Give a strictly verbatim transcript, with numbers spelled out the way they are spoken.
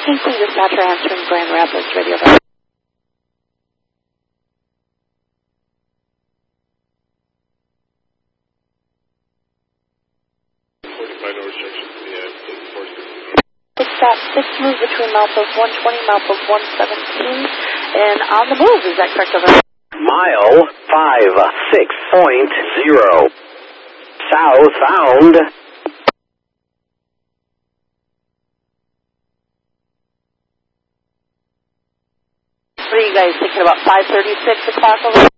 Kingston Dispatcher answering Grand Rapids Radio. forty-five North Junction, yeah, four six. Stop six move between milepost one twenty, milepost one seventeen, and on the move, is that correct? Over? Mile five six point zero. Southbound. What are you guys thinking about, five thirty, six o'clock over?